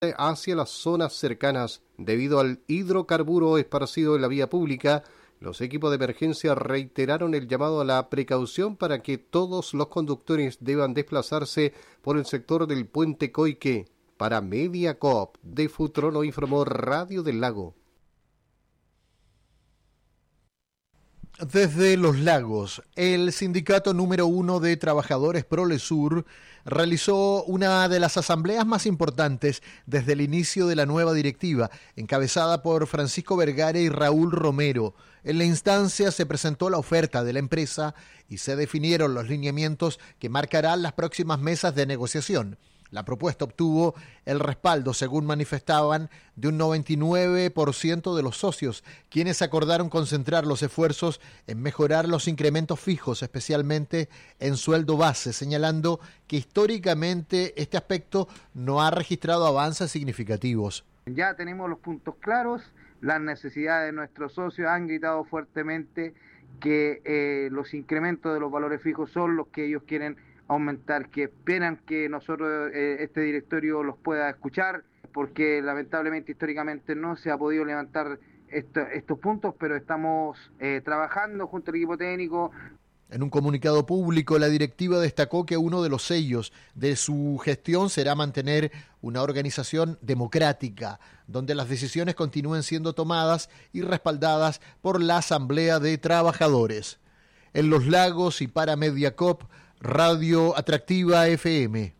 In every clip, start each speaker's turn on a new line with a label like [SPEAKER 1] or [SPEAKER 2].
[SPEAKER 1] hacia las zonas cercanas. Debido al hidrocarburo esparcido en la vía pública, los equipos de emergencia reiteraron el llamado a la precaución para que todos los conductores deban desplazarse por el sector del puente Coique. Para Mediacoop, de Futrono informó Radio del Lago.
[SPEAKER 2] Desde Los Lagos, el sindicato número 1 de trabajadores Prolesur realizó una de las asambleas más importantes desde el inicio de la nueva directiva, encabezada por Francisco Vergara y Raúl Romero. En la instancia se presentó la oferta de la empresa y se definieron los lineamientos que marcarán las próximas mesas de negociación. La propuesta obtuvo el respaldo, según manifestaban, de un 99% de los socios, quienes acordaron concentrar los esfuerzos en mejorar los incrementos fijos, especialmente en sueldo base, señalando que históricamente este aspecto no ha registrado avances significativos.
[SPEAKER 3] Ya tenemos los puntos claros, las necesidades de nuestros socios han gritado fuertemente que los incrementos de los valores fijos son los que ellos quieren aumentar, que esperan que nosotros, este directorio, los pueda escuchar, porque lamentablemente históricamente no se ha podido levantar estos puntos, pero estamos trabajando junto al equipo técnico.
[SPEAKER 2] En un comunicado público, la directiva destacó que uno de los sellos de su gestión será mantener una organización democrática, donde las decisiones continúen siendo tomadas y respaldadas por la Asamblea de Trabajadores. En Los Lagos y para Mediacoop, Radio Atractiva FM.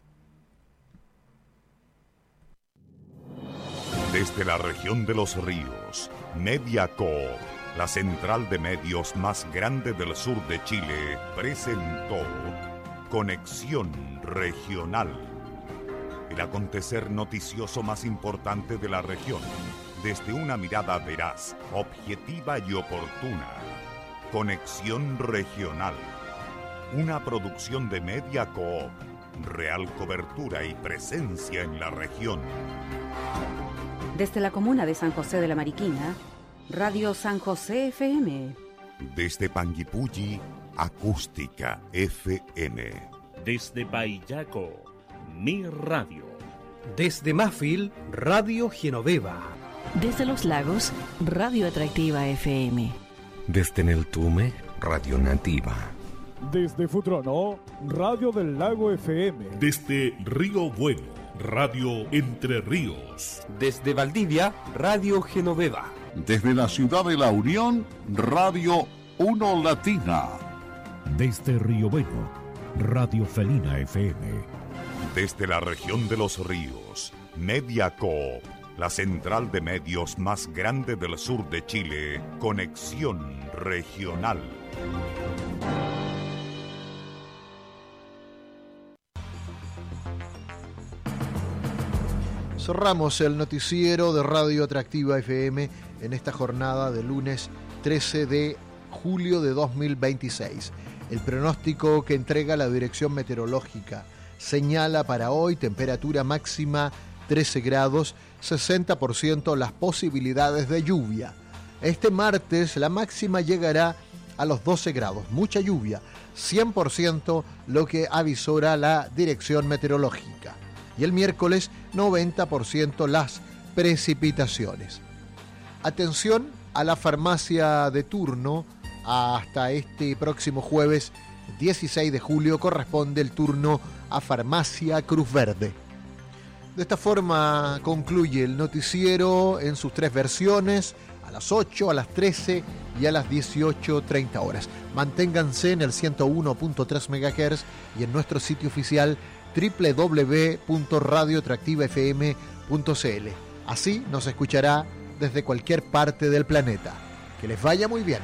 [SPEAKER 4] Desde la región de los ríos, Mediacoop, la central de medios más grande del sur de Chile, presentó Conexión Regional, el acontecer noticioso más importante de la región, desde una mirada veraz, objetiva y oportuna. Conexión Regional, una producción de Mediacoop, real cobertura y presencia en la región.
[SPEAKER 5] Desde la comuna de San José de la Mariquina, Radio San José FM.
[SPEAKER 4] Desde Panguipulli, Acústica FM.
[SPEAKER 6] Desde Payaco, Mi Radio.
[SPEAKER 7] Desde Mafil, Radio Genoveva.
[SPEAKER 8] Desde Los Lagos, Radio Atractiva FM.
[SPEAKER 9] Desde Neltume, Radio Nativa.
[SPEAKER 10] Desde Futrono, Radio del Lago FM.
[SPEAKER 6] Desde Río Bueno, Radio Entre Ríos.
[SPEAKER 7] Desde Valdivia, Radio Genoveva.
[SPEAKER 11] Desde la ciudad de La Unión, Radio Uno Latina.
[SPEAKER 12] Desde Río Bueno, Radio Felina FM.
[SPEAKER 4] Desde la región de los ríos, Mediacoop, la central de medios más grande del sur de Chile, Conexión Regional.
[SPEAKER 2] Cerramos el noticiero de Radio Atractiva FM en esta jornada de lunes 13 de julio de 2026. El pronóstico que entrega la Dirección Meteorológica señala para hoy temperatura máxima 13 grados, 60% las posibilidades de lluvia. Este martes la máxima llegará a los 12 grados, mucha lluvia, 100% lo que avisora la Dirección Meteorológica. Y el miércoles 90% las precipitaciones. Atención a la farmacia de turno. Hasta este próximo jueves 16 de julio corresponde el turno a Farmacia Cruz Verde. De esta forma concluye el noticiero en sus tres versiones, a las 8, a las 13 y a las 18:30 horas. Manténganse en el 101.3 MHz y en nuestro sitio oficial www.radioatractivafm.cl. Así nos escuchará desde cualquier parte del planeta. Que les vaya muy bien.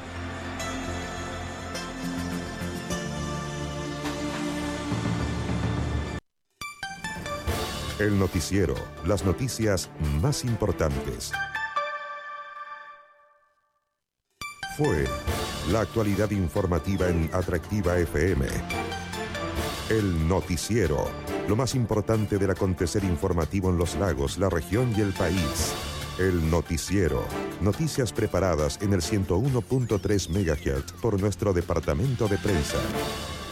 [SPEAKER 4] El noticiero, las noticias más importantes. Fue la actualidad informativa en Atractiva FM. El noticiero, lo más importante del acontecer informativo en los lagos, la región y el país. El noticiero, noticias preparadas en el 101.3 MHz por nuestro departamento de prensa.